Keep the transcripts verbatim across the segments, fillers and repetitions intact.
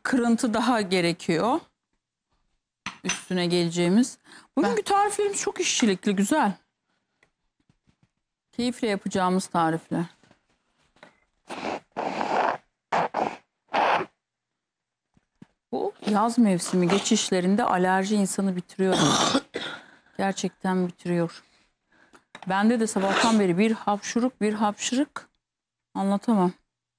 kırıntı daha gerekiyor. Üstüne geleceğimiz. Bugünkü tariflerimiz çok işçilikli, güzel. Keyifle yapacağımız tarifler. Bu yaz mevsimi geçişlerinde alerji insanı bitiriyor. Gerçekten bitiriyor. Bende de sabahtan beri bir hapşuruk bir hapşırık anlatamam.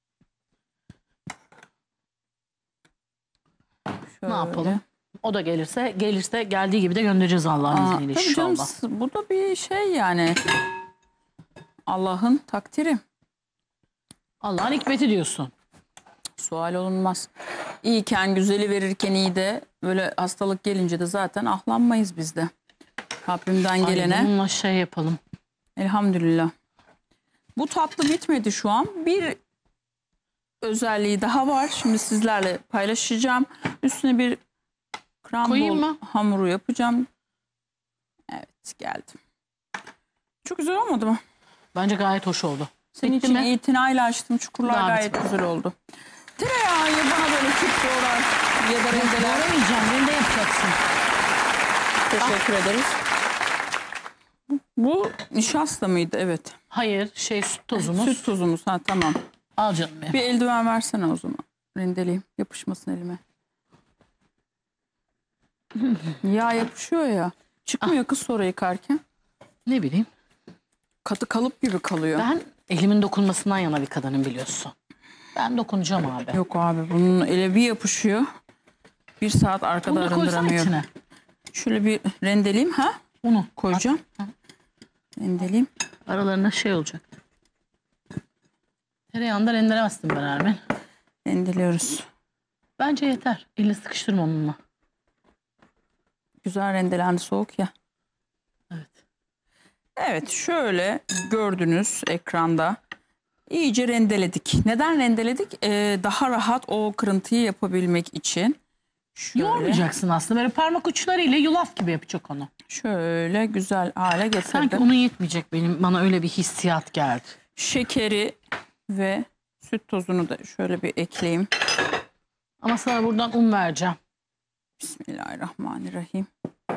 Şöyle. Ne yapalım? O da gelirse, gelirse geldiği gibi de göndereceğiz Allah'ın izniyle Tabii canım, inşallah. bu da bir şey yani. Allah'ın takdiri. Allah'ın hikmeti diyorsun. Sual olunmaz. İyiyken, güzeli verirken iyi de, böyle hastalık gelince de zaten ahlanmayız biz de. Rabbimden gelene. Ay, bununla şey yapalım. Elhamdülillah. Bu tatlı bitmedi şu an. Bir özelliği daha var. Şimdi sizlerle paylaşacağım. Üstüne bir crumble hamuru yapacağım. Evet, geldim. Çok güzel olmadı mı? Bence gayet hoş oldu. Senin Bitti için mi? itinayla açtım. Çukurlar Daha gayet bitmedi. güzel oldu. Tereyağı bana böyle küp doğrar ya da rendeler. Doğramayacağım. Rende yapacaksın. Teşekkür Ah. ederiz. Bu nişasta mıydı? Evet. Hayır, şey süt tozumuz. Süt tozumuz. Ha, tamam. Al canım ya. Bir eldiven versene o zaman. Rendeleyeyim. Yapışmasın elime. Yağ yapışıyor ya. Çıkmıyor kız sonra yıkarken. Ne bileyim. Katı kalıp gibi kalıyor. Ben elimin dokunmasından yana bir kadının biliyorsun. Ben dokunacağım abi. Yok abi, bunun ele bir yapışıyor. Bir saat arkada Bunu da koysana arındıramıyorum. içine. Şöyle bir rendeleyeyim ha. Unu Koyacağım. Rendeleyeyim. aralarında şey olacak. Tereyağında rendelemezsin ben Ermin. Rendeliyoruz. Bence yeter. Elle sıkıştırma onunla. Güzel rendelendi, soğuk ya. Evet. Evet, şöyle gördünüz ekranda. İyice rendeledik. Neden rendeledik? Ee, daha rahat o kırıntıyı yapabilmek için. Şöyle, Yoğurmayacaksın aslında. Böyle parmak uçlarıyla yulaf gibi yapacak onu. şöyle güzel hale getirdim. Sanki onun yetmeyecek benim. Bana öyle bir hissiyat geldi. Şekeri ve süt tozunu da şöyle bir ekleyeyim. Ama sana buradan un vereceğim. Bismillahirrahmanirrahim.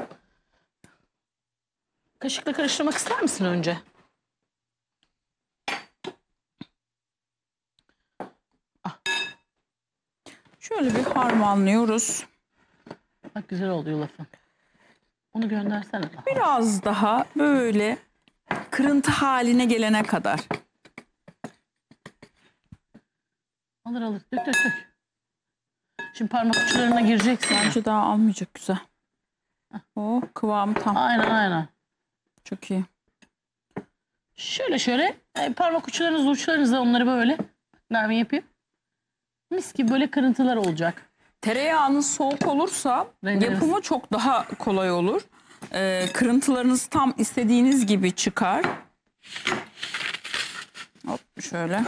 Kaşıkla karıştırmak ister misin önce? Şöyle bir harmanlıyoruz. Bak güzel oldu yulafın. Onu göndersene. Daha. Biraz daha böyle kırıntı haline gelene kadar. Alır alır. Dök dök dök. Şimdi parmak uçlarına gireceksin. Bence daha almayacak, güzel. O kıvamı tam. Aynen aynen. Çok iyi. Şöyle şöyle e, parmak uçlarınızla uçlarınızla onları böyle Nermin yapayım. Mis gibi böyle kırıntılar olacak. Tereyağınız soğuk olursa Rendeleriz. yapımı çok daha kolay olur. Ee, kırıntılarınız tam istediğiniz gibi çıkar. Hop şöyle.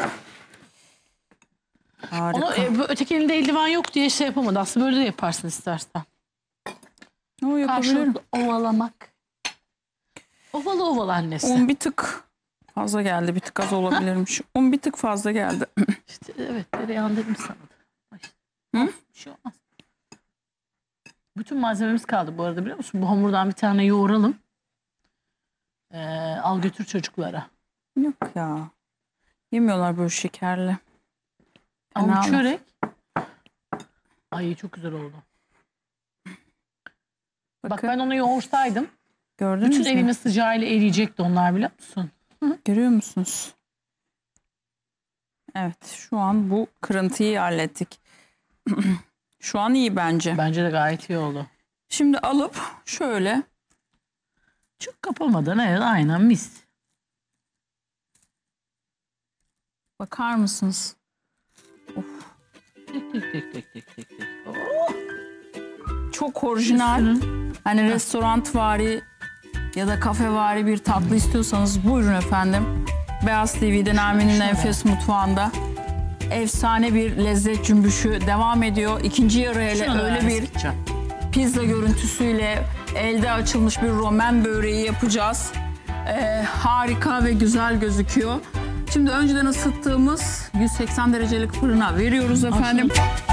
Harika. Onu e, bu öteki elinde eldiven yok diye şey yapamadı. Aslında böyle de yaparsın istersen. O yapabilirim. Karşılıklı ovalamak. Ovala ovala annesi. Un bir tık fazla geldi. Bir tık az olabilirmiş. Un bir tık fazla geldi. İşte evet tereyağını dedim sana da. Ay, Hı? Bir şey olmaz. Bütün malzememiz kaldı bu arada biliyor musun? Bu hamurdan bir tane yoğuralım. Ee, al götür çocuklara. Yok ya. Yemiyorlar böyle şekerli. Al Fena çörek. Ay çok güzel oldu. Bak Bakın, ben onu yoğursaydım gördünüz bütün mü? elimin sıcağıyla eriyecekti onlar biliyor musun? Görüyor musunuz? Evet, şu an bu kırıntıyı hallettik. Şu an iyi bence. Bence de gayet iyi oldu. Şimdi alıp şöyle Çok kapamadan evet aynen mis. bakar mısınız? Of, Tek tek tek tek tek tek tek. çok orijinal. Üstünün- Hani restoranvari ya da kafevari bir tatlı istiyorsanız buyurun efendim. Beyaz T V'de Nermin'in şöyle. Enfes Mutfağı'nda efsane bir lezzet cümbüşü devam ediyor. İkinci yarı hele Şunu da öyle ben bir sıkacağım. pizza görüntüsüyle elde açılmış bir romen böreği yapacağız. Ee, harika ve güzel gözüküyor. Şimdi önceden ısıttığımız yüz seksen derecelik fırına veriyoruz efendim. Aslında-